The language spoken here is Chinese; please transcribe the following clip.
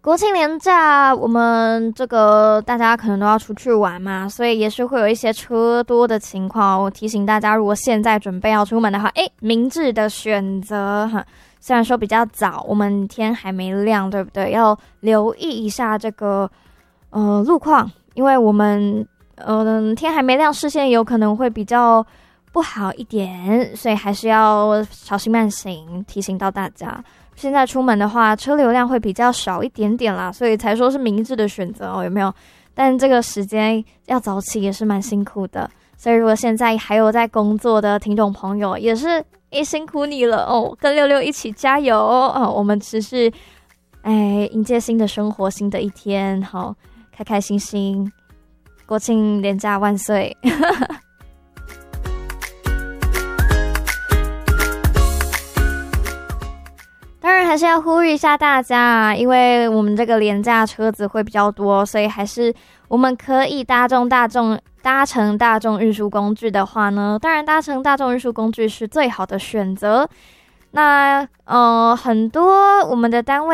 国庆连假，我们这个大家可能都要出去玩嘛，所以也是会有一些车多的情况。我提醒大家，如果现在准备要出门的话，明智的选择哈。虽然说比较早，我们天还没亮，对不对？要留意一下这个路况，因为我们天还没亮，视线有可能会比较不好一点，所以还是要小心慢行，提醒到大家。现在出门的话，车流量会比较少一点点啦，所以才说是明智的选择哦，有没有？但这个时间要早起也是蛮辛苦的，所以如果现在还有在工作的听众朋友，也是辛苦你了哦，跟66一起加油哦！我们只是迎接新的生活，新的一天，好，开开心心，国庆连假万岁！当然还是要呼吁一下大家，因为我们这个廉价车子会比较多，所以还是我们可以搭乘大众运输工具的话呢，当然搭乘大众运输工具是最好的选择。那很多我们的单位